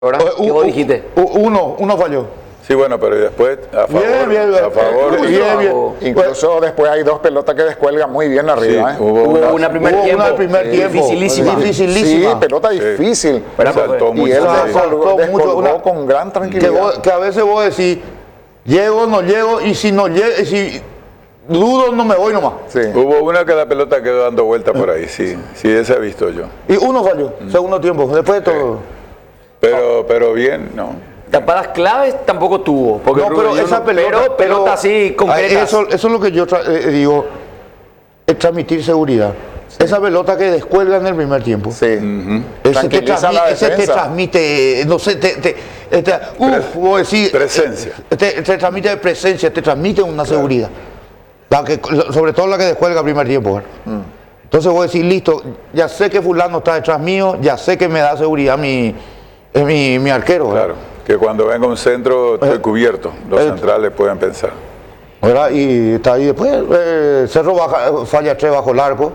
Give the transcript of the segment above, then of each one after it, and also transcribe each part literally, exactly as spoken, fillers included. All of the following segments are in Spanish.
¿Verdad? Uh, ¿Qué vos uh, dijiste? uh, uno, uno falló. Sí, bueno, pero después a favor. Bien, bien, bien. A favor. Bien, bien, bien. Incluso después hay dos pelotas que descuelgan muy bien arriba. Sí, ¿eh? hubo Hubo una, una primer Hubo tiempo. una primer Sí, tiempo. Dificilísima. Dificilísima. Sí, pelota difícil. Pero, saltó Y mucho. él Ah, Sí. descolgó, saltó mucho, descolgó una- con gran Que, tranquilidad. vos- que a veces vos decís, llego, no llego, y si no llego, y si dudo, no me voy nomás. Sí. Hubo una que la pelota quedó dando vuelta por ahí, sí. Sí, esa he visto yo. Y uno falló, segundo tiempo, después de todo. Pero, pero bien, no. Tapadas claves tampoco tuvo. Porque No, pero Rubio esa no- pelota, pero pelota así concreta. Eso, eso es lo que yo tra- eh, digo, es transmitir seguridad. Esa pelota que descuelga en el primer tiempo. Sí. Ese, te Tranquiliza transmite, la ese te defensa. transmite, no sé, te, te, te- uf, vos decís, Presencia. Te, te transmite presencia, te transmite una seguridad. La que, sobre todo la que descuelga el primer tiempo. ¿verdad? Entonces vos decís, listo, ya sé que fulano está detrás mío, ya sé que me da seguridad mi, eh, mi, mi arquero. ¿verdad? Claro. Que cuando venga un centro estoy cubierto. Los eh, centrales pueden pensar. ¿Verdad? Y está ahí después, eh, Cerro baja, falla tres bajo el arco.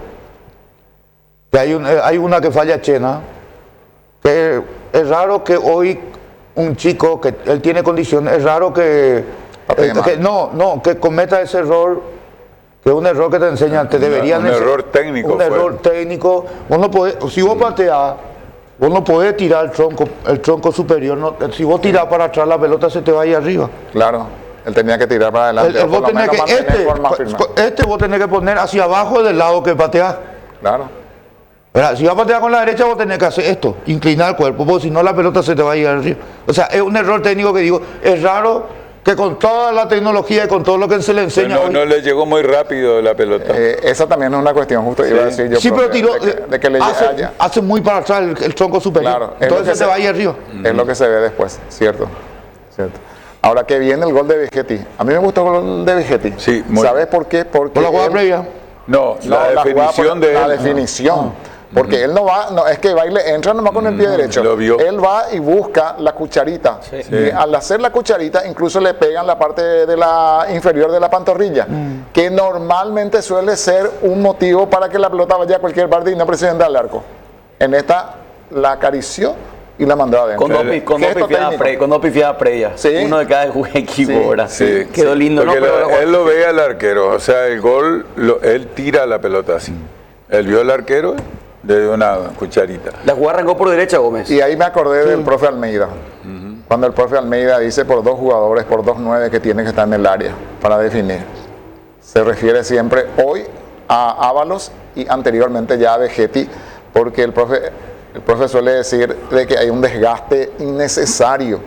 Y hay, un- eh, hay una que falla Chena, que es raro que hoy un chico que él tiene condiciones, es raro que, Patee eh, mal. que no, no, que cometa ese error, que es un error que te enseñan, te deberían un ense- error técnico Un fue. error técnico. Vos no podés, si vos pateás, vos no podés tirar el tronco, el tronco superior, no, si vos tirás para atrás la pelota se te va a ir arriba. Claro. Él tenía que tirar para adelante. El- el o por vos lo tenés menos que, mantener este, forma firme. este vos tenés que poner hacia abajo del lado que pateás. Claro. ¿Verdad? Si vas a patear con la derecha, vos tenés que hacer esto, inclinar el cuerpo, porque si no la pelota se te va a ir arriba. O sea, es un error técnico que digo, es raro que con toda la tecnología y con todo lo que se le Pero enseña no, hoy, no le llegó muy rápido la pelota. Eh, esa también es una cuestión, justo iba a decir yo. sí, pero profe, tiró, de que, de que le hace, haya- hace muy para atrás el, el tronco superior. Claro, es lo Entonces que se te se- va a ir arriba. Es lo que se ve después, cierto. cierto. Ahora que viene el gol de Vegetti. A mí me gustó el gol de Vegetti. Sí, muy ¿Sabes por qué? Porque Por la jugada él- previa. No, No, la jugada definición por- de la él. definición. Porque él no va, no, es que va y le entra nomás con el pie derecho. lo vio. Él va y busca la cucharita. Y al hacer la cucharita, incluso le pegan la parte de la inferior de la pantorrilla, que normalmente suele ser un motivo para que la pelota vaya a cualquier parte y no presione al arco. En esta la acarició y la mandó adentro. Con dos, pi- con dos Gesto pifiadas técnico. pre- con dos pifiadas previas. Sí. Uno de cada equipo, Sí, ¿verdad? Sí, Quedó sí. lindo, ¿no? Porque Pero lo- la- él lo ve al arquero, o sea, el gol, lo- él tira la pelota así. Él vio al arquero, le dio una cucharita. la jugada arrancó por derecha, Gómez. Y ahí me acordé del profe Almeida. Cuando el profe Almeida dice por dos jugadores, por dos nueve que tienen que estar en el área para definir. Se refiere siempre hoy a Ábalos y anteriormente ya a Vegetti, porque el profe, el profe suele decir de que hay un desgaste innecesario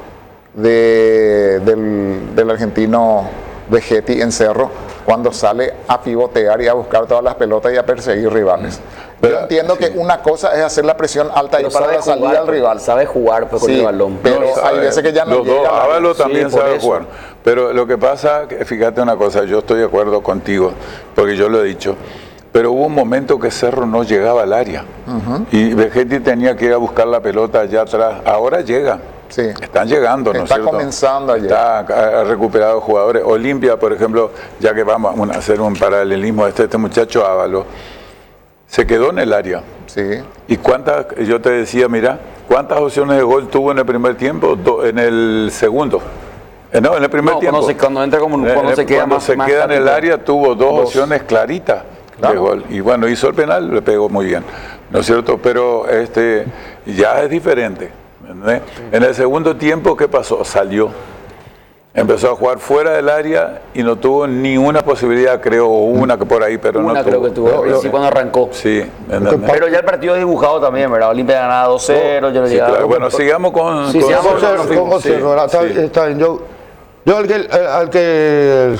de- del, del argentino Vegetti en Cerro cuando sale a pivotear y a buscar todas las pelotas y a perseguir rivales. Yo Pero, entiendo sí. que una cosa es hacer la presión alta ahí Pero para sabe la salida jugar, al rival. sabe jugar pues, con Sí, el balón. pero No, hay sabe, veces que ya no los llega dos, al área. Ábalos también Sí, por sabe eso. jugar. Pero lo que pasa, que fíjate una cosa, yo estoy de acuerdo contigo, porque yo lo he dicho, pero hubo un momento que Cerro no llegaba al área. Y Vegetti tenía que ir a buscar la pelota allá atrás. Ahora llega. Sí. Están llegando, ¿no es Está cierto? comenzando a llegar. Está, ha recuperado jugadores. Olimpia, por ejemplo, ya que vamos a hacer un paralelismo, este, este muchacho Ábalos se quedó en el área. Sí. ¿Y cuántas, yo te decía, mira, cuántas opciones de gol tuvo en el primer tiempo? Do- en el segundo. Eh, no, en el primer No, tiempo. cuando se- cuando entra como- Eh, cuando eh, se queda cuando más- se más queda en el táctico. área tuvo dos, opciones claritas de Claro. gol. Y bueno, hizo el penal, le pegó muy bien. ¿No es cierto? Pero este ya es diferente. ¿Entendés? En el segundo tiempo, ¿qué pasó? Salió. Empezó a jugar fuera del área y no tuvo ni una posibilidad, creo, o una que por ahí, pero Una no creo tuvo. que tuvo, No, sí, no. cuando arrancó. Sí, ¿entendés? Pero ya el partido dibujado también, ¿verdad? Olimpia ganaba dos cero, yo le Sí, llegaba. claro. Bueno, sigamos con... Sí, con- sigamos Con Cerro, sí, con sí, Cerro, está, sí. está bien. Yo, yo al que, al- al que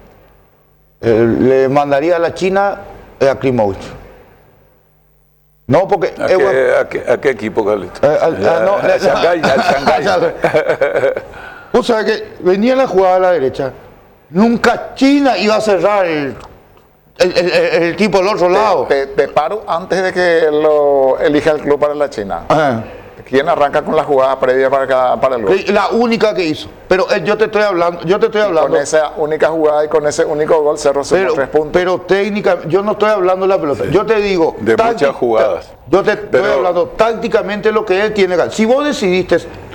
eh, le mandaría a la China es a Klimovic. No, porque... ¿A eh, bueno, qué, a qué- a qué equipo, Carlito? Eh, al- ah, no, al Shanghái, al Shanghái. Vos sabés que venía la jugada a la derecha. Nunca China iba a cerrar el, el, el- el- el tipo del otro lado. Te, te paro antes de que lo elija el club para la China. Ajá. ¿Quién arranca con la jugada previa para, cada- para el gol? La única que hizo. Pero eh, yo te estoy hablando, yo te estoy hablando. Con esa única jugada y con ese único gol Cerro sumó Pero, tres puntos. pero técnica, yo no estoy hablando de la pelota. Yo te digo. De tácti- muchas jugadas. Yo te estoy Pero- hablando tácticamente lo que él tiene que hacer. Si vos decidiste